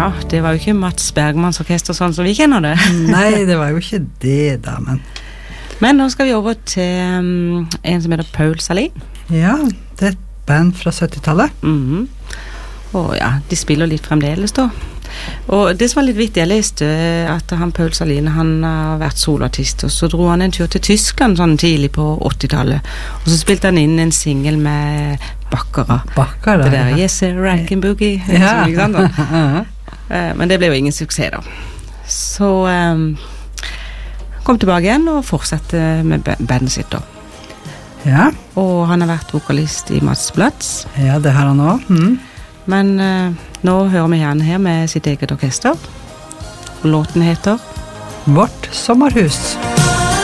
Ja, det var jo ikke Mats Bergmans orkester sånn som vi kjenner det. Nei, det var jo ikke det da, Men nå skal vi over til en som heter Paul Salin. Ja, det et band fra 70-tallet. Og ja, de spiller litt fremdeles da. Og det som var litt viktig, jeg leste at Paul Salin, han har vært soloartist, og så dro han en tur til Tyskland sånn tidlig på 80-tallet, og så spilte han inn en single med Baccarat. Det der, Yes, Rankin Boogie. Ja. Ikke sant da? Men det ble jo ingen suksess da. Så kom tilbake igjen og fortsatte med bandet sitt da. Ja. Og han har vært vokalist i Mats Platz. Ja, det har han også. Men nå hører vi han her med sitt eget orkester. Og låten heter Vårt sommerhus.